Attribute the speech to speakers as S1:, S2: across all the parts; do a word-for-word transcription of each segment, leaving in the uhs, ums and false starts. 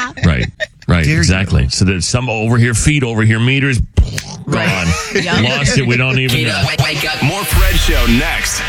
S1: Right. Right.
S2: Dare
S1: exactly.
S2: you.
S1: So there's some over here feet, over here meters. Gone.
S3: Right. Yep.
S1: Lost it. We don't even know.
S4: Wake, wake up. More Fred Show next.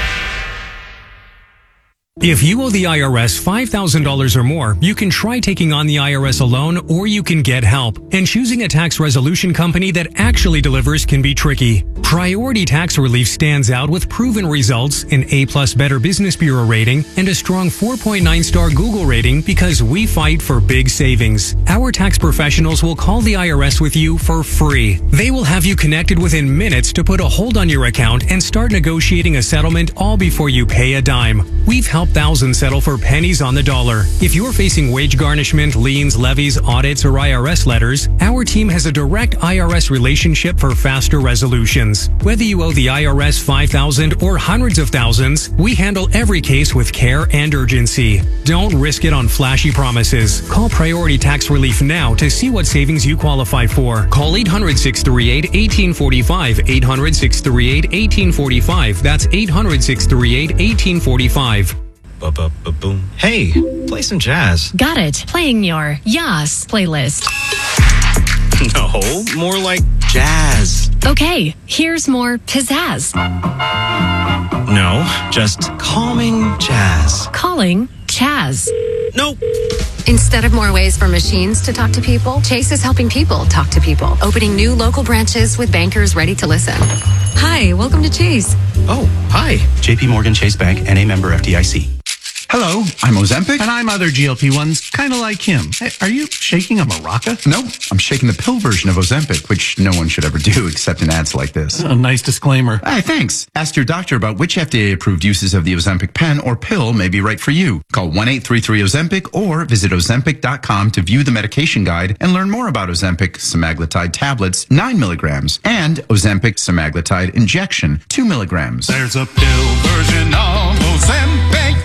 S5: If you owe the I R S five thousand dollars or more, you can try taking on the I R S alone, or you can get help. And choosing a tax resolution company that actually delivers can be tricky. Priority Tax Relief stands out with proven results, an A-plus Better Business Bureau rating, and a strong four point nine star Google rating because we fight for big savings. Our tax professionals will call the I R S with you for free. They will have you connected within minutes to put a hold on your account and start negotiating a settlement all before you pay a dime. We've helped thousands settle for pennies on the dollar. If you're facing wage garnishment, liens, levies, audits, or I R S letters, our team has a direct I R S relationship for faster resolutions. Whether you owe the I R S five thousand dollars or hundreds of thousands, we handle every case with care and urgency. Don't risk it on flashy promises. Call Priority Tax Relief now to see what savings you qualify for. Call eight hundred, six three eight, one eight four five, eight hundred, six three eight, one eight four five. That's eight hundred, six three eight, one eight four five.
S2: Ba-ba-ba-boom. Hey, play some jazz.
S3: Got it. Playing your Yas playlist.
S2: No, more like jazz.
S3: Okay, here's more pizzazz.
S2: No, just calming jazz.
S3: Calling Chaz.
S2: Nope.
S6: Instead of more ways for machines to talk to people, Chase is helping people talk to people, opening new local branches with bankers ready to listen. Hi, welcome to Chase.
S2: Oh, hi.
S7: J P Morgan Chase Bank, N A member F D I C.
S8: Hello, I'm Ozempic. And I'm other G L P ones, kind of like him. Hey, are you shaking a maraca?
S9: Nope, I'm shaking the pill version of Ozempic, which no one should ever do except in ads like this.
S8: A nice disclaimer.
S9: Hey, thanks. Ask your doctor about which F D A-approved uses of the Ozempic pen or pill may be right for you. Call one eight three three Ozempic or visit ozempic dot com to view the medication guide and learn more about Ozempic semaglutide tablets, nine milligrams, and Ozempic semaglutide injection, two milligrams.
S10: There's a pill version of Ozempic.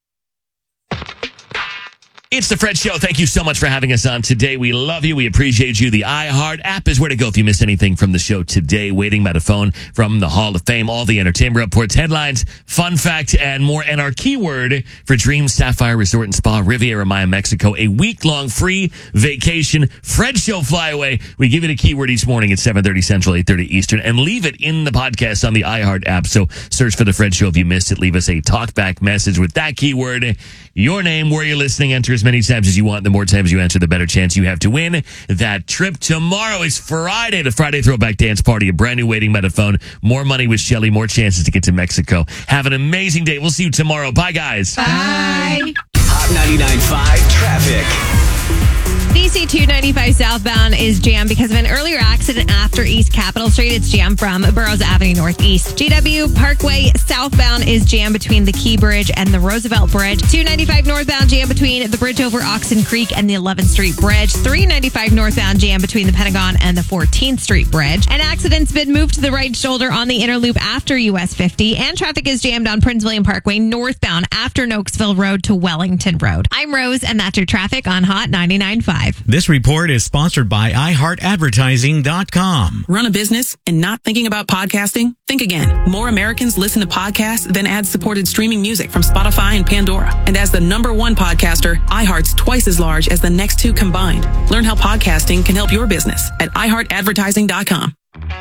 S1: It's the Fred Show. Thank you so much for having us on today. We love you. We appreciate you. The iHeart app is where to go if you missed anything from the show today. Waiting by the phone from the Hall of Fame. All the entertainment reports, headlines, fun fact, and more. And our keyword for Dream Sapphire Resort and Spa, Riviera Maya, Mexico. A week-long free vacation. Fred Show Flyaway. We give it a keyword each morning at seven thirty Central, eight thirty Eastern. And leave it in the podcast on the iHeart app. So search for the Fred Show. If you missed it, leave us a talkback message with that keyword. Your name, where you're listening, enter as many times as you want. The more times you answer, the better chance you have to win that trip. Tomorrow is Friday, the Friday Throwback Dance Party, a brand new Waiting by the Phone. More money with Shelly, more chances to get to Mexico. Have an amazing day. We'll see you tomorrow. Bye, guys.
S3: Bye.
S4: Hot ninety-nine point five traffic.
S11: D C two ninety-five southbound is jammed because of an earlier accident after East Capitol Street. It's jammed from Burroughs Avenue Northeast. G W Parkway southbound is jammed between the Key Bridge and the Roosevelt Bridge. two ninety-five northbound jam between the bridge over Oxon Creek and the eleventh Street Bridge. three ninety-five northbound jam between the Pentagon and the fourteenth Street Bridge. An accident's been moved to the right shoulder on the inner loop after U S fifty. And traffic is jammed on Prince William Parkway northbound after Nokesville Road to Wellington Road. I'm Rose, and that's your traffic on Hot ninety-nine point five.
S12: This report is sponsored by i heart advertising dot com.
S13: Run a business and not thinking about podcasting? Think again. More Americans listen to podcasts than ad-supported streaming music from Spotify and Pandora. And as the number one podcaster, iHeart's twice as large as the next two combined. Learn how podcasting can help your business at i heart advertising dot com.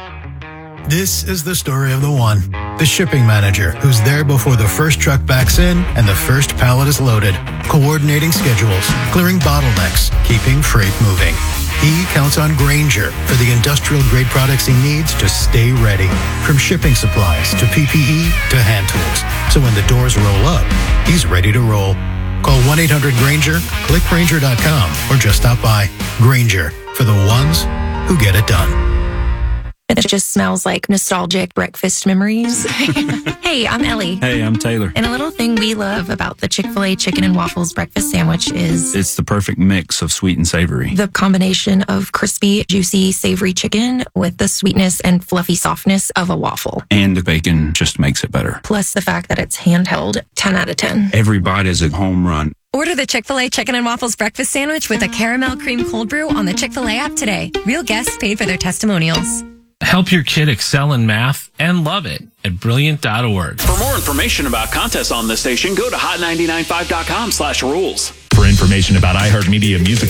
S14: This is the story of the one, the shipping manager who's there before the first truck backs in and the first pallet is loaded, coordinating schedules, clearing bottlenecks, keeping freight moving. He counts on Grainger for the industrial-grade products he needs to stay ready, from shipping supplies to P P E to hand tools. So when the doors roll up, he's ready to roll. Call one eight hundred Grainger, click Grainger dot com, or just stop by. Grainger, for the ones who get it done.
S15: It just smells like nostalgic breakfast memories. Hey, I'm Ellie.
S16: Hey, I'm Taylor.
S15: And a little thing we love about the Chick-fil-A Chicken and Waffles breakfast sandwich is...
S16: it's the perfect mix of sweet and savory.
S15: The combination of crispy, juicy, savory chicken with the sweetness and fluffy softness of a waffle.
S16: And the bacon just makes it better.
S15: Plus the fact that it's handheld, ten out of ten.
S16: Every bite is a home run.
S6: Order the Chick-fil-A Chicken and Waffles breakfast sandwich with a caramel cream cold brew on the Chick-fil-A app today. Real guests paid for their testimonials.
S17: Help your kid excel in math and love it at brilliant dot org.
S18: For more information about contests on this station, go to hot nine nine five dot com slash rules.
S19: For information about iHeartMedia Music